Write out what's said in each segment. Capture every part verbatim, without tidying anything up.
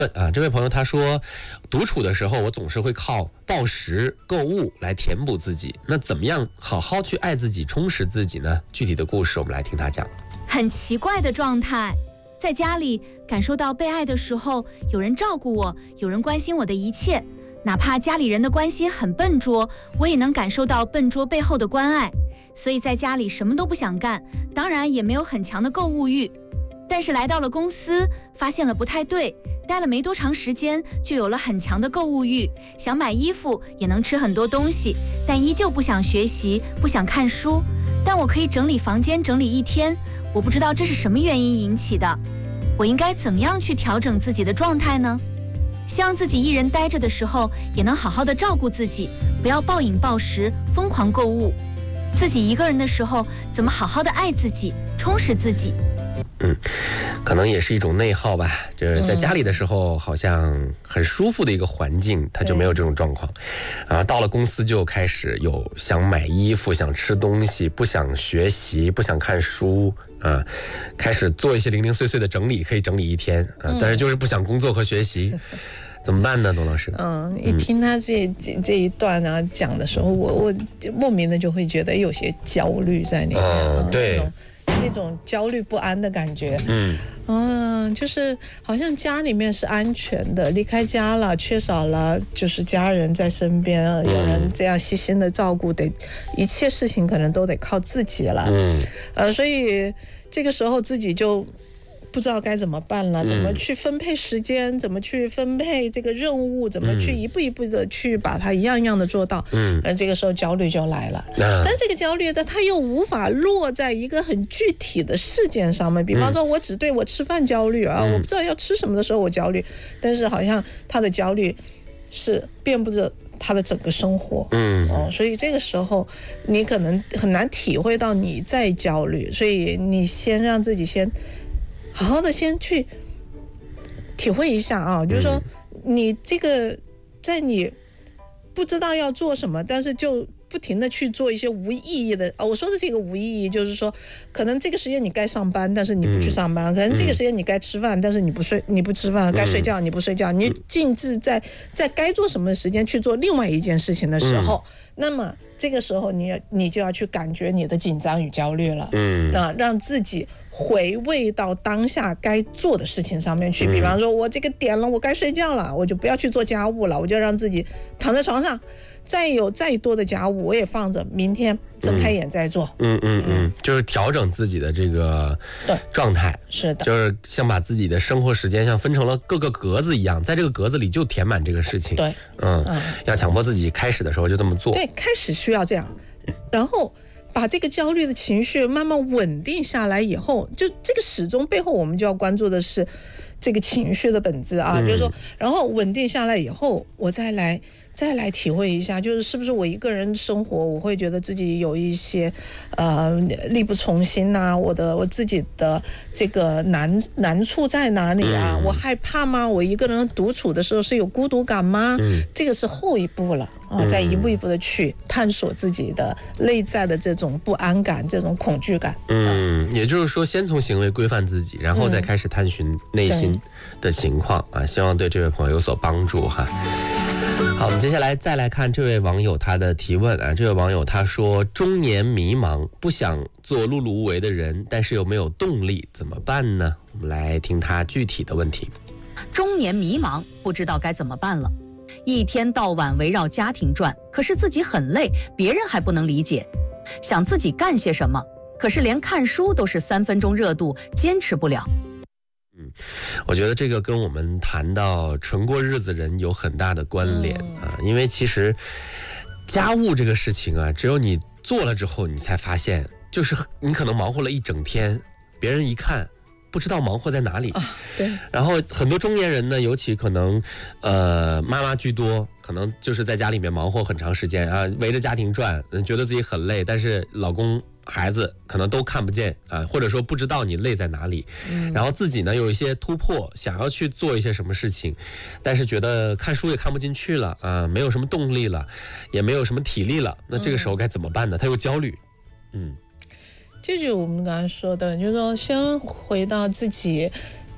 啊，这位朋友他说，独处的时候我总是会靠暴食、购物来填补自己。那怎么样好好去爱自己、充实自己呢？具体的故事我们来听他讲。 很奇怪的状态，在家里感受到被爱的时候，有人照顾我，有人关心我的一切，哪怕家里人的关心很笨拙，我也能感受到笨拙背后的关爱。所以在家里什么都不想干，当然也没有很强的购物欲。但是来到了公司，发现了不太对，待了没多长时间，就有了很强的购物欲，想买衣服，也能吃很多东西，但依旧不想学习，不想看书。但我可以整理房间整理一天，我不知道这是什么原因引起的。我应该怎么样去调整自己的状态呢？希望自己一人待着的时候，也能好好的照顾自己，不要暴饮暴食，疯狂购物。自己一个人的时候，怎么好好的爱自己，充实自己？ 嗯，可能也是一种内耗吧。就是在家里的时候，好像很舒服的一个环境，他就没有这种状况。啊，到了公司就开始有想买衣服、想吃东西、不想学习、不想看书啊，开始做一些零零碎碎的整理，可以整理一天啊，但是就是不想工作和学习。怎么办呢，董老师？ 嗯，一听他这这这一段啊讲的时候，我我莫名的就会觉得有些焦虑在里面， 嗯，对。 那种焦虑不安的感觉， 嗯嗯，就是好像家里面是安全的，离开家了，缺少了就是家人在身边，嗯、有人这样细心的照顾，得一切事情可能都得靠自己了， 嗯， 呃，所以这个时候自己就不知道该怎么办了，怎么去分配时间，怎么去分配这个任务，怎么去一步一步的去把它一样一样的做到，嗯，呃、这个时候焦虑就来了，啊、但这个焦虑呢，它又无法落在一个很具体的事件上面，比方说我只对我吃饭焦虑啊，嗯、我不知道要吃什么的时候我焦虑，但是好像他的焦虑是遍布着他的整个生活，嗯、哦，所以这个时候你可能很难体会到你在焦虑，所以你先让自己先好好的先去体会一下啊，就是说你这个在你不知道要做什么，但是就不停的去做一些无意义的啊，我说的这个无意义就是说，可能这个时间你该上班，但是你不去上班；可能这个时间你该吃饭，但是你不睡，你不吃饭；该睡觉你不睡觉，你尽致在在该做什么时间去做另外一件事情的时候，那么这个时候你你就要去感觉你的紧张与焦虑了，嗯，那让自己回味到当下该做的事情上面去，比方说我这个点了，我该睡觉了，我就不要去做家务了，我就让自己躺在床上，再有再多的家务我也放着，明天睁开眼再做。 嗯嗯 嗯, 嗯，就是调整自己的这个状态， 是的， 就是像把自己的生活时间像分成了各个格子一样，在这个格子里就填满这个事情。 对， 嗯，嗯要强迫自己开始的时候就这么做。 对，开始需要这样，然后把这个焦虑的情绪慢慢稳定下来以后，就这个始终背后我们就要关注的是这个情绪的本质啊，嗯、就是说，然后稳定下来以后，我再来再来体会一下，就是是不是我一个人生活，我会觉得自己有一些呃力不从心呐、啊，我的我自己的这个难难处在哪里啊？嗯、我害怕吗？我一个人独处的时候是有孤独感吗？嗯、这个是后一步了。啊，再一步一步的去探索自己的内在的这种不安感、这种恐惧感。 嗯，也就是说，先从行为规范自己，然后再开始探寻内心的情况、嗯、啊。希望对这位朋友有所帮助哈。好，我们接下来再来看这位网友他的提问啊。这位网友他说：中年迷茫，不想做碌碌无为的人，但是又没有动力，怎么办呢？我们来听他具体的问题。 中年迷茫，不知道该怎么办了。一天到晚围绕家庭转，可是自己很累，别人还不能理解。想自己干些什么，可是连看书都是三分钟热度，坚持不了。 嗯，我觉得这个跟我们谈到纯过日子人有很大的关联、嗯、啊，因为其实家务这个事情啊，只有你做了之后，你才发现，就是你可能忙活了一整天，别人一看不知道忙活在哪里、啊、 对。 然后很多中年人呢，尤其可能呃妈妈居多，可能就是在家里面忙活很长时间啊，围着家庭转，觉得自己很累，但是老公孩子可能都看不见啊，或者说不知道你累在哪里、嗯、然后自己呢有一些突破，想要去做一些什么事情，但是觉得看书也看不进去了啊，没有什么动力了，也没有什么体力了，那这个时候该怎么办呢？他又焦虑。嗯， 这就是我们刚才说的，就是说先回到自己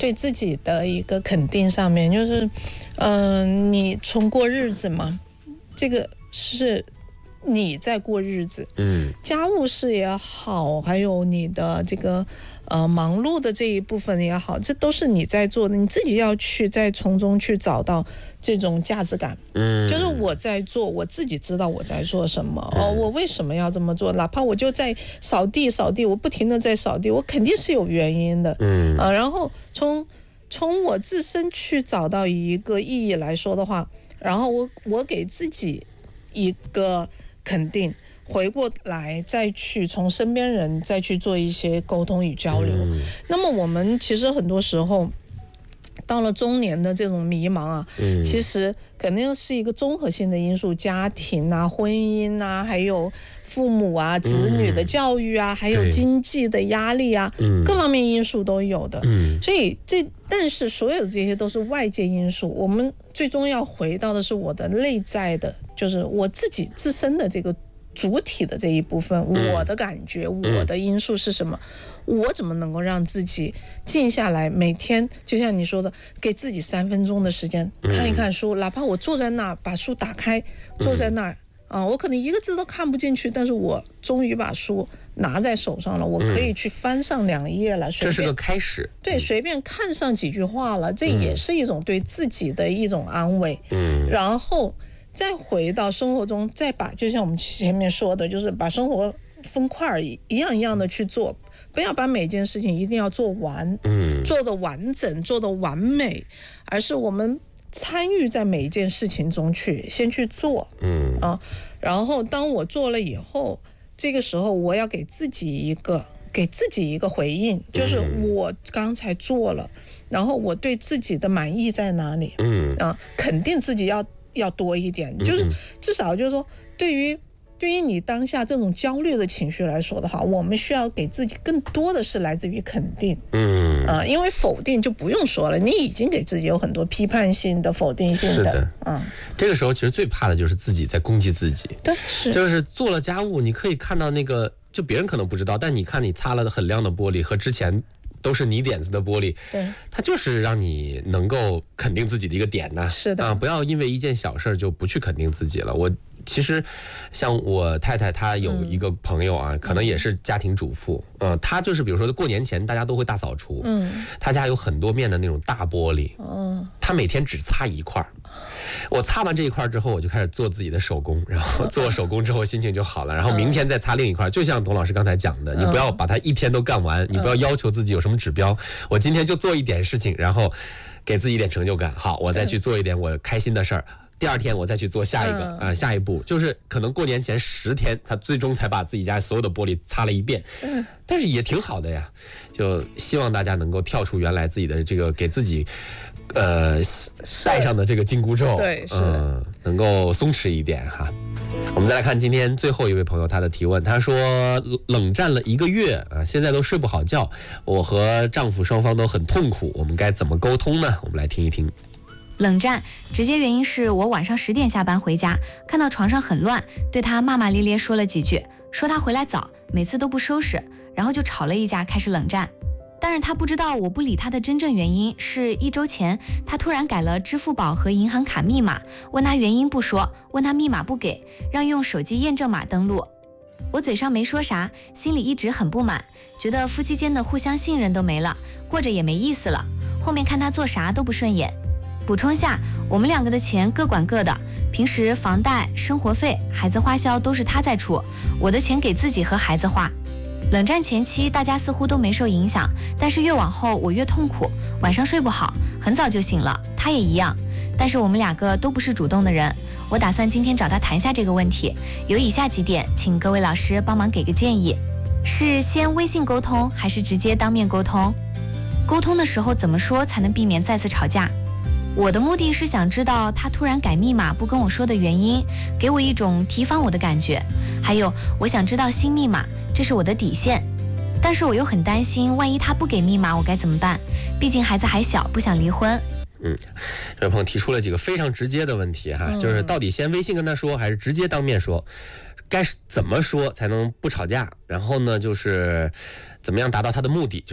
对自己的一个肯定上面，就是嗯、呃，你从过日子嘛，这个是你在过日子， 嗯， 家务事也好，还有你的这个呃忙碌的这一部分也好，这都是你在做的，你自己要去在从中去找到这种价值感。 嗯， 就是我在做，我自己知道我在做什么，嗯、哦，我为什么要这么做？哪怕我就在扫地扫地，我不停的在扫地，我肯定是有原因的。 嗯啊，然后从从我自身去找到一个意义来说的话，然后我我给自己一个肯定，回过来再去从身边人再去做一些沟通与交流。嗯、那么我们其实很多时候到了中年的这种迷茫啊，嗯、其实肯定是一个综合性的因素，家庭啊、婚姻啊，还有父母啊、子女的教育啊，嗯、还有经济的压力啊，各方面因素都有的。嗯、所以这但是所有这些都是外界因素，我们最终要回到的是我的内在的，就是我自己自身的这个主体的这一部分，嗯、我的感觉，嗯、我的因素是什么？我怎么能够让自己静下来，每天就像你说的，给自己三分钟的时间看一看书，嗯、哪怕我坐在那儿把书打开，坐在那儿，嗯、啊，我可能一个字都看不进去，但是我终于把书拿在手上了，我可以去翻上两页了，嗯、 这是个开始。 对，随便看上几句话了，这也是一种对自己的一种安慰。嗯，然后再回到生活中，再把就像我们前面说的，就是把生活分块一样一样的去做，不要把每件事情一定要做完，嗯，做得完整，做得完美，而是我们参与在每一件事情中去，先去做，嗯啊，然后当我做了以后，这个时候我要给自己一个给自己一个回应，就是我刚才做了，然后我对自己的满意在哪里，嗯啊，肯定自己要要多一点，就是至少就是说对于。对于你当下这种焦虑的情绪来说的话，我们需要给自己更多的是来自于肯定，嗯啊，因为否定就不用说了，你已经给自己有很多批判性的、否定性的， 是的， 嗯， 这个时候其实最怕的就是自己在攻击自己， 对，是， 就是做了家务，你可以看到那个，就别人可能不知道，但你看你擦了很亮的玻璃和之前都是泥点子的玻璃， 对， 它就是让你能够肯定自己的一个点呐， 是的啊， 不要因为一件小事就不去肯定自己了。我。其实像我太太她有一个朋友啊，嗯、可能也是家庭主妇，嗯、呃，她就是比如说过年前大家都会大扫除，嗯，她家有很多面的那种大玻璃，嗯，她每天只擦一块，我擦完这一块之后，我就开始做自己的手工，然后做手工之后心情就好了，然后明天再擦另一块，就像董老师刚才讲的，你不要把它一天都干完，你不要要求自己有什么指标，我今天就做一点事情，然后给自己一点成就感，好，我再去做一点我开心的事儿。第二天我再去做下一个啊、呃，下一步就是可能过年前十天，他最终才把自己家所有的玻璃擦了一遍，但是也挺好的呀。就希望大家能够跳出原来自己的这个给自己呃带上的这个紧箍咒， 对，是、 嗯，能够松弛一点哈。我们再来看今天最后一位朋友他的提问，他说冷战了一个月啊，现在都睡不好觉，我和丈夫双方都很痛苦，我们该怎么沟通呢？我们来听一听。 冷战直接原因是我晚上十点下班回家，看到床上很乱，对他骂骂咧咧说了几句，说他回来早，每次都不收拾，然后就吵了一架，开始冷战。但是他不知道我不理他的真正原因是一周前他突然改了支付宝和银行卡密码，问他原因不说，问他密码不给，让用手机验证码登录。我嘴上没说啥，心里一直很不满，觉得夫妻间的互相信任都没了，过着也没意思了，后面看他做啥都不顺眼。补充下，我们两个的钱各管各的，平时房贷、生活费、孩子花销都是他在出，我的钱给自己和孩子花。冷战前期大家似乎都没受影响，但是越往后我越痛苦，晚上睡不好，很早就醒了，他也一样。但是我们两个都不是主动的人，我打算今天找他谈下这个问题，有以下几点，请各位老师帮忙给个建议：是先微信沟通，还是直接当面沟通？沟通的时候怎么说才能避免再次吵架？我的目的是想知道他突然改密码不跟我说的原因，给我一种提防我的感觉。还有，我想知道新密码，这是我的底线。但是我又很担心，万一他不给密码，我该怎么办？毕竟孩子还小，不想离婚。 嗯，这位朋友提出了几个非常直接的问题哈，嗯、就是到底先微信跟他说，还是直接当面说？该怎么说才能不吵架？然后呢，就是怎么样达到他的目的？就是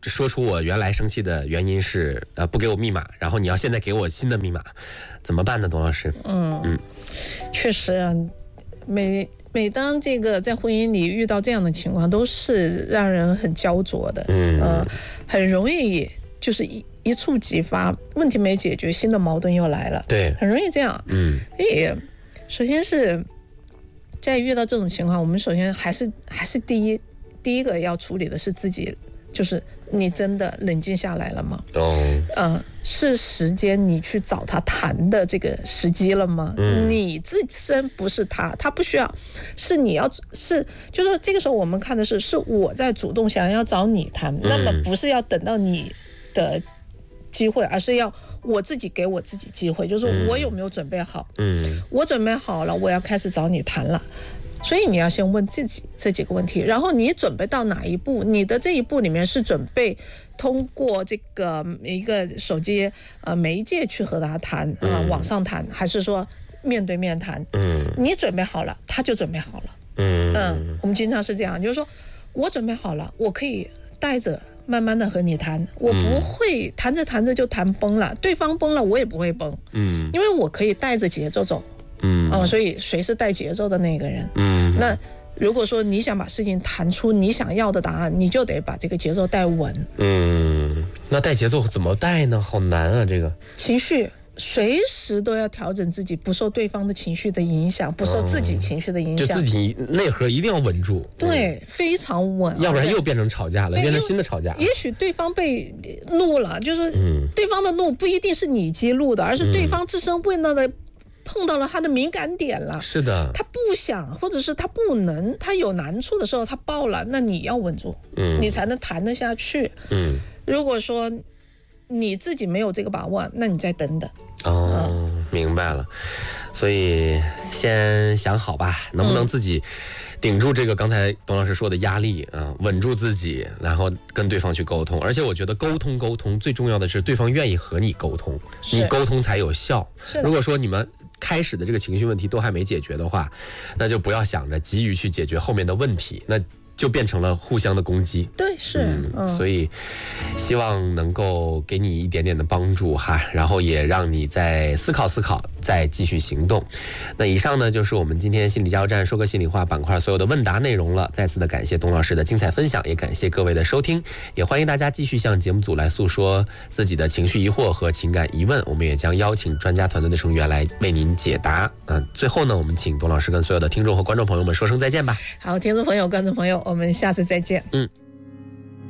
说出我原来生气的原因是呃不给我密码，然后你要现在给我新的密码，怎么办呢，董老师？ 嗯嗯，确实啊，每每当这个在婚姻里遇到这样的情况，都是让人很焦灼的，嗯、呃，很容易就是一一触即发，问题没解决，新的矛盾又来了， 对， 很容易这样。嗯，所以首先是在遇到这种情况，我们首先还是还是第一第一个要处理的是自己，就是你真的冷静下来了吗？哦，呃，是时间你去找他谈的这个时机了吗？嗯，你自身不是他，他不需要，是你要是就是说这个时候我们看的是是我在主动想要找你谈，那么不是要等到你的机会，而是要我自己给我自己机会，就是我有没有准备好？嗯，我准备好了，我要开始找你谈了。所以你要先问自己这几个问题，然后你准备到哪一步？你的这一步里面是准备通过这个一个手机呃媒介去和他谈啊、呃，网上谈，还是说面对面谈？嗯，你准备好了，他就准备好了。嗯嗯，我们经常是这样，就是说我准备好了，我可以带着慢慢的和你谈，我不会谈着谈着就谈崩了，对方崩了我也不会崩。嗯，因为我可以带着节奏走。嗯、哦，所以谁是带节奏的那个人？嗯，那如果说你想把事情谈出你想要的答案，你就得把这个节奏带稳。 嗯，那带节奏怎么带呢？好难啊，这个情绪随时都要调整自己，不受对方的情绪的影响，不受自己情绪的影响， 就自己内核一定要稳住。 对，嗯、非常稳， 要不然又变成吵架了，变成新的吵架。 也许对方被怒了，就是说，对方的怒不一定是你激怒的，而是对方自身为了的。碰到了他的敏感点了， 是的， 他不想，或者是他不能，他有难处的时候他爆了，那你要稳住，嗯，你才能谈得下去，嗯。如果说你自己没有这个把握，那你再等等。 哦，嗯、明白了。所以先想好吧，能不能自己顶住这个刚才董老师说的压力啊，稳住自己，然后跟对方去沟通。而且我觉得沟通沟通最重要的是对方愿意和你沟通，你沟通才有效。如果说你们开始的这个情绪问题都还没解决的话，那就不要想着急于去解决后面的问题，那就变成了互相的攻击。 对，是、嗯嗯、所以希望能够给你一点点的帮助哈，然后也让你再思考思考，再继续行动。那以上呢就是我们今天心理加油站说个心里话板块所有的问答内容了。再次的感谢董老师的精彩分享，也感谢各位的收听，也欢迎大家继续向节目组来诉说自己的情绪疑惑和情感疑问，我们也将邀请专家团队的成员来为您解答。嗯，最后呢，我们请董老师跟所有的听众和观众朋友们说声再见吧。 好，听众朋友观众朋友，我们下次再见。 嗯。